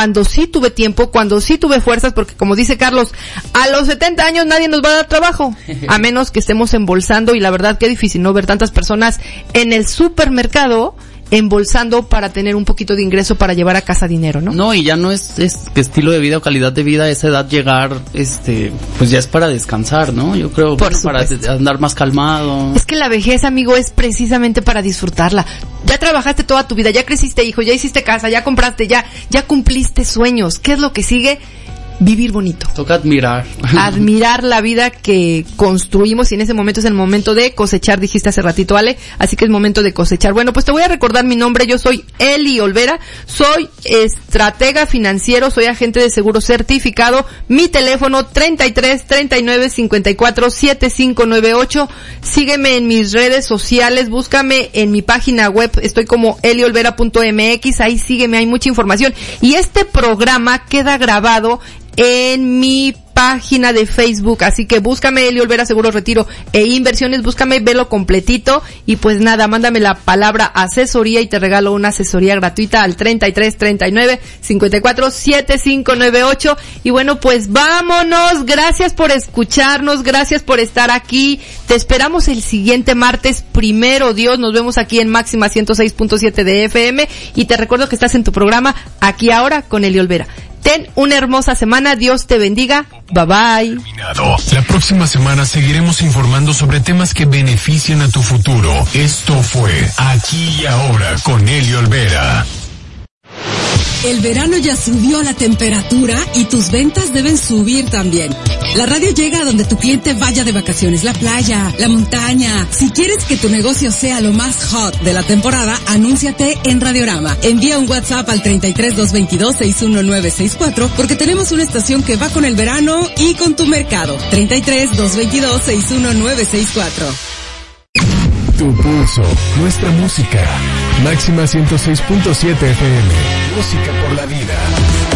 cuando sí tuve tiempo, cuando sí tuve fuerzas, porque como dice Carlos, a los 70 años nadie nos va a dar trabajo, a menos que estemos embolsando, y la verdad qué difícil, ¿no? Ver tantas personas en el supermercado embolsando para tener un poquito de ingreso para llevar a casa dinero, ¿no? No, y ya no es estilo de vida o calidad de vida a esa edad llegar, pues ya es para descansar, ¿no? Yo creo que para andar más calmado. Es que la vejez, amigo, es precisamente para disfrutarla. Ya trabajaste toda tu vida, ya creciste, hijo, ya hiciste casa, ya compraste, ya cumpliste sueños. ¿Qué es lo que sigue? Vivir bonito. Toca admirar. Admirar la vida que construimos, y en ese momento es el momento de cosechar, dijiste hace ratito, Ale, así que es momento de cosechar. Bueno, pues te voy a recordar mi nombre, yo soy Eli Olvera, soy estratega financiero, soy agente de seguro certificado, mi teléfono 33 39 54 7598, sígueme en mis redes sociales, búscame en mi página web, estoy como eliolvera.mx, ahí sígueme, hay mucha información, y este programa queda grabado en mi página de Facebook, así que búscame Eli Olvera Seguro Retiro e Inversiones, búscame, velo completito, y pues nada, mándame la palabra asesoría y te regalo una asesoría gratuita al 33 39 54 7598. Y bueno, pues vámonos, gracias por escucharnos, gracias por estar aquí, te esperamos el siguiente martes, primero Dios, nos vemos aquí en Máxima 106.7 de FM, y te recuerdo que estás en tu programa Aquí Ahora con Eli Olvera. Ten una hermosa semana, Dios te bendiga, bye bye. La próxima semana seguiremos informando sobre temas que benefician a tu futuro. Esto fue Aquí y Ahora con Eli Olvera. El verano ya subió la temperatura y tus ventas deben subir también. La radio llega a donde tu cliente vaya de vacaciones, la playa, la montaña. Si quieres que tu negocio sea lo más hot de la temporada, anúnciate en Radiorama. Envía un WhatsApp al 33 222 61964 porque tenemos una estación que va con el verano y con tu mercado. 33 222 61964. Tu pulso, nuestra música. Máxima 106.7 FM. Música por la vida.